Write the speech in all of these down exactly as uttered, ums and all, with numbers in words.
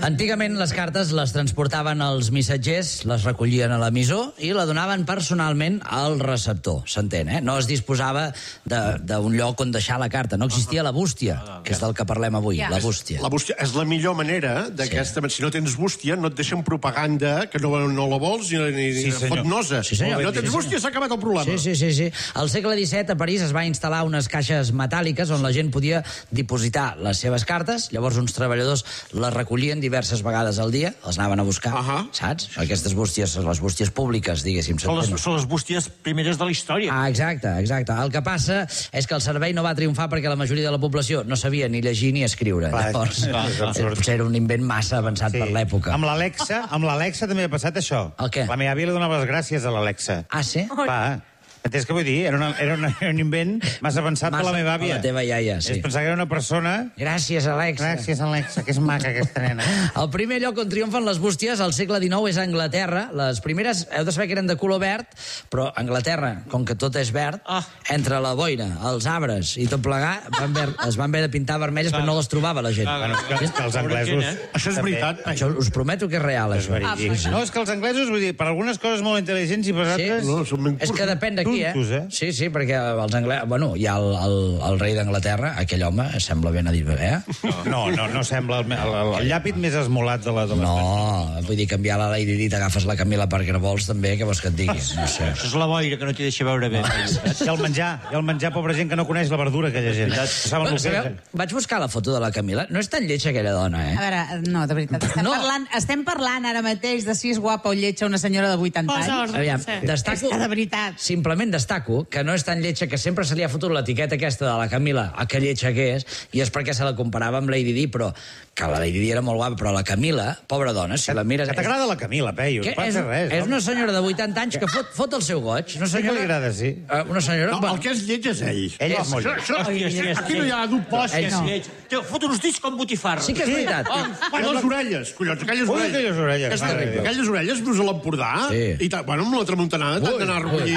Antigament les cartes les transportaven els missatgers, les recollien a l'emissor i la donaven personalment al receptor, s'entén, eh? No es disposava d'un lloc on deixar la carta, no existia la bústia, que és del que parlem avui, la bústia. La bústia és la millor manera d'aquesta... Si no tens bústia, no et deixen propaganda que no, no la vols ni, ni sí, fotnosa. Sí, senyor. Si no tens bústia, s'ha acabat el problema. Sí, sí, sí, sí. Al segle disset, a París, es va instal·lar unes caixes metàl·liques on la gent podia dipositar les seves cartes, llavors uns treballadors les recollien diverses vegades al dia, les anaven a buscar, uh -huh. saps? Aquestes bústies, les bústies públiques, diguéssim. Són les, són les bústies primeres de la història. Ah, exacte, exacte. El que passa és que el servei no va triomfar perquè la majoria de la població no sabia ni llegir ni escriure. Clar, llavors, potser era un invent massa avançat sí. per l'època. Amb l'Alexa, amb l'Alexa també ha passat això. El què? La meva àvia li donava les gràcies a l'Alexa. Ah, sí? Va. Entens què vull dir? Era, una, era, una, era un invent massa avançat massa per la meva àvia. La teva iaia, sí. Es pensava que era una persona... Gràcies, Alexa. Gràcies, Alexa, que és maca aquesta nena. El primer lloc on triomfen les bústies al segle dinou és a Anglaterra. Les primeres, heu de saber que eren de color verd, però a Anglaterra, com que tot és verd, oh. entre la boira, els arbres i tot plegar, van ver, es van haver de pintar vermelles però no les trobava la gent. Bueno, és que, és que els anglesos... Això és veritat. Això us prometo que és real, això. Ah, sí. No, és que els anglesos, vull dir, per algunes coses molt intel·ligents i per altres... Sí? No, són és que depèn d'aquí, eh? eh? Sí, sí, perquè els anglesos... Bueno, hi ha el, el, el rei d'Anglaterra, aquell home, sembla ben a dir, eh? No, no, no sembla el, el, el llàpid més esmolat de la... De no, vull dir, canviar la Lady Di, t'agafes la Camila Parker Bowles, també, què vols que et digui? No sé. Això és la boira, que no t'hi deixa veure bé. I el menjar, i el menjar, pobra gent que no coneix la verdura, aquella gent. Saben bueno, el que sabeu, és. Vaig buscar la foto de la Camila. No és tan lletja aquella dona, eh? A veure, no, de veritat. Estem, no. parlant, estem parlant ara mateix de si és guapa o lletja una senyora de vuitanta anys. Aviam, destaco... És que de veritat. Simplement destaco que no és tan lletja, que sempre se li ha fotut l'etiqueta aquesta de la Camila, a que lletja que és, i és perquè se la comparava amb Lady Di, però que la Lady Di era molt guapa, però la Camila, pobra dona, si la mires... Que t'agrada la Camila, Peyu, no passa res. És una senyora de vuitanta anys que fot, fot el seu goig. Una senyora... Sí que li agrada, sí. Una senyora... No, el que és lleig és ell. Ell és molt lleig. Aquí no hi ha dubte. Fot uns dits com botifarra. Sí que és veritat. Bueno, les orelles, collons, aquelles Ui, orelles. aquelles orelles. És terrible. Aquelles orelles, vius a l'Empordà, i bueno, amb la tramuntanada t'han d'anar a recollir...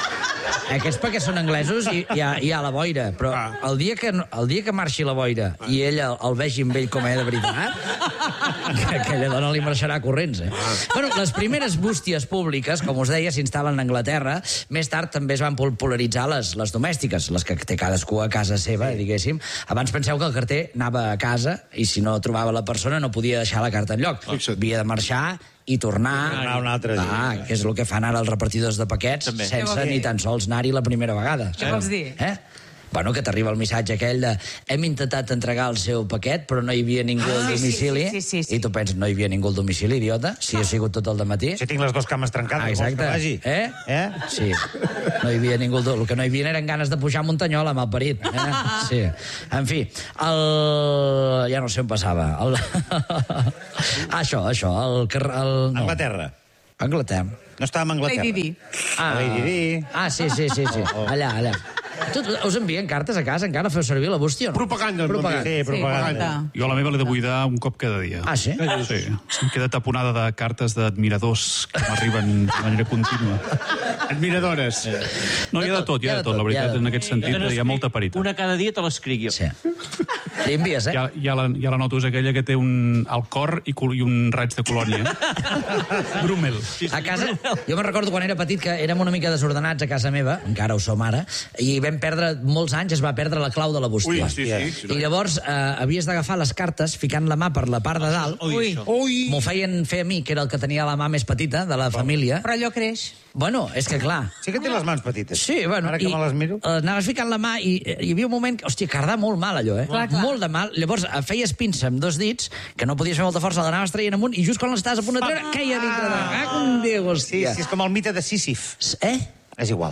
Aquests perquè són anglesos i hi ha, hi ha la boira, però el dia que, el dia que marxi la boira i ella el vegi amb ell com és de veritat, que aquella dona li marxarà corrents, eh? Bueno, les primeres bústies públiques, com us deia, s'instal·len a Anglaterra. Més tard també es van popularitzar les, les domèstiques, les que té cadascú a casa seva, diguéssim. Abans penseu que el carter anava a casa i si no trobava la persona no podia deixar la carta enlloc. Havia de marxar i tornar... Tornar un altre dia. Ah, que és el que fan ara els repartidors de paquets, també. Sense ni tan sols anar-hi la primera vegada. Què vols dir? Eh? Bueno, que t'arriba el missatge aquell de hem intentat entregar el seu paquet, però no hi havia ningú al ah, domicili. Sí, sí, sí, sí. I tu penses, no hi havia ningú al domicili, idiota? Si ha sigut tot el dematí. Si tinc les dues cames trencades, ah, exacte. que vagi. Eh? Eh? Sí. No hi havia ningú... El que no hi havia eren ganes de pujar a Muntanyola, mal parit. Eh? Sí. En fi, el... ja no sé on passava. El... això, això, el... el... No. Anglaterra. Anglaterra. No estàvem a Anglaterra. Lady Di. Ah, Lady Di. Ah, sí, sí, sí, sí. Oh, oh. Allà, allà. Tu, us envien cartes a casa? Encara feu servir la bústia o no? Propaganda. Propaganda. Sí, propaganda. Jo a la meva l'he de buidar un cop cada dia. Ah, sí? Sí. Em queda taponada de cartes d'admiradors que m'arriben de manera contínua. Admiradores. No, hi ha de tot, hi ha de tot. La veritat, en aquest sentit, hi ha molta paritat. Una cada dia te l'escric jo. Sí. Li envies, eh? Hi ha, hi ha, la, hi ha la nota, és aquella que té un, el cor i, i un raig de colònia. Brumel. A casa, jo me'n recordo quan era petit que érem una mica desordenats a casa meva, encara ho som ara, i vam perdre, molts anys es va perdre la clau de la bústia. Ui, sí, sí, sí. I llavors eh, havies d'agafar les cartes ficant la mà per la part de dalt. Ui. Ui. M'ho feien fer a mi, que era el que tenia la mà més petita de la família. Però allò creix. Bueno, és que clar... Sí que té les mans petites. Sí, bueno, ara que i, me les miro... Uh, anaves ficant la mà i uh, hi havia un moment que, hòstia, que ardà molt mal allò, eh? Clar, clar. Molt de mal. Llavors uh, feies pinça amb dos dits, que no podies fer molta força, l'anaves traient amunt, i just quan l'estaves a punt de treure, ah, queia dintre de... Ah, com Déu, hòstia. Sí, sí, és com el mite de Sísif. Eh? És igual.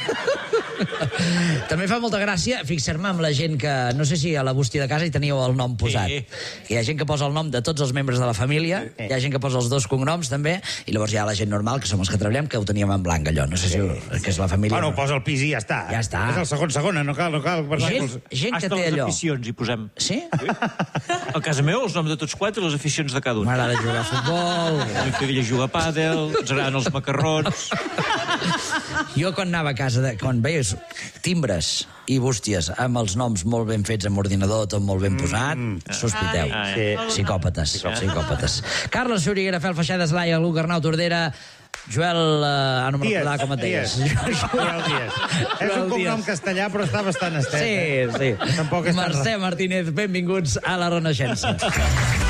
També fa molta gràcia fixar-me amb la gent que, no sé si a la bústia de casa hi teníeu el nom posat. Sí. Hi ha gent que posa el nom de tots els membres de la família, sí. Hi ha gent que posa els dos cognoms també, i llavors hi ha la gent normal, que som els que treballem, que ho teníem en blanc allò, no sé si sí. Que és la família... Bueno, posa el pis i ja està. Ja està. És el segon segona, no cal, no cal. Gent, gent que té allò... les aficions hi posem. Sí? A casa meu, els noms de tots quatre, les aficions de cada un. M'agrada jugar a futbol... La meva filla juga a pàdel, ens agraden els macarrons... Jo quan anava a casa, de, quan veia, veus timbres i bústies amb els noms molt ben fets amb ordinador, tot molt ben posat, sospiteu. Ai. Psicòpates, psicòpates. Carles Xúriga, Rafael Feixada, Slaia, Luc Arnau Tordera, Joel... Uh, ah, no me'n recordava com et deies. Joel Díaz. És un cognom castellà, però està bastant estès. Sí, sí. Tampoc és tan Mercè Martínez, benvinguts a la Renaixença.